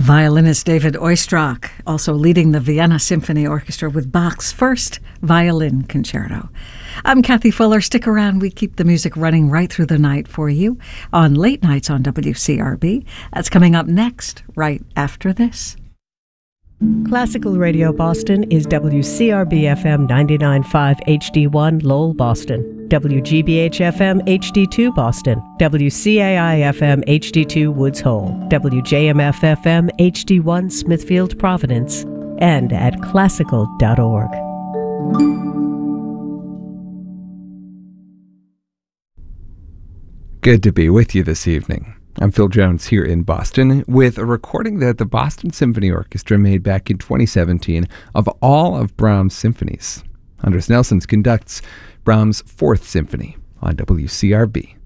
Violinist David Oistrakh, also leading the Vienna Symphony Orchestra with Bach's first violin concerto. I'm Kathy Fuller. Stick around. We keep the music running right through the night for you on Late Nights on WCRB. That's coming up next, right after this. Classical Radio Boston is WCRB-FM 99.5 HD1 Lowell, Boston, WGBH-FM HD2 Boston, WCAI-FM HD2 Woods Hole, WJMF-FM HD1 Smithfield, Providence, and at classical.org. Good to be with you this evening. I'm Phil Jones here in Boston with a recording that the Boston Symphony Orchestra made back in 2017 of all of Brahms' symphonies. Andres Nelsons conducts Brahms' Fourth Symphony on WCRB.